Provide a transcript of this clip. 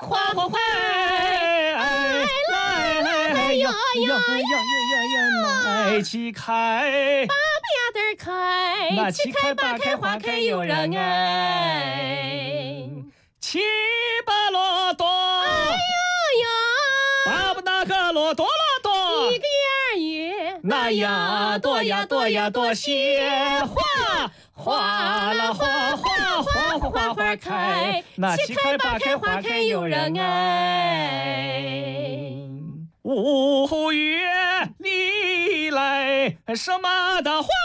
花花花，来呀来齐开， 八呀的开， 那齐开八开花开有人爱，七八罗多，巴不那个罗多罗多， 一个二月， 那呀多呀多呀多些花，花啦花花花花花花开，那七开八开花开有人爱。5月里来什么的花。